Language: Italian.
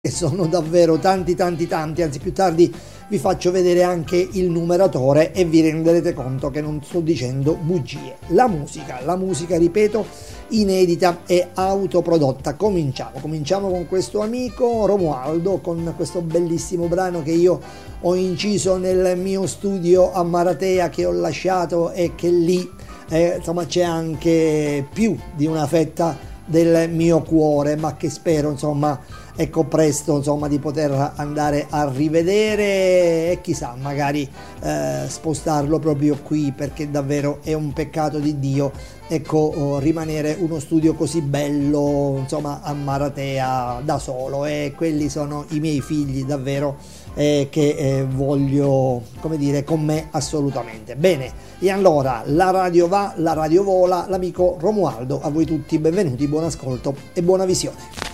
E sono davvero tanti, anzi più tardi vi faccio vedere anche il numeratore e vi renderete conto che non sto dicendo bugie. La musica, ripeto, inedita e autoprodotta. Cominciamo con questo amico Romualdo, con questo bellissimo brano che io ho inciso nel mio studio a Maratea, che ho lasciato e che lì insomma c'è anche più di una fetta del mio cuore, ma che spero insomma presto insomma di poter andare a rivedere e chissà magari spostarlo proprio qui, perché davvero è un peccato di Dio rimanere uno studio così bello insomma a Maratea da solo, e quelli sono i miei figli davvero che voglio con me assolutamente. Bene, e allora la radio va, la radio vola, l'amico Romualdo, a voi tutti benvenuti, buon ascolto e buona visione.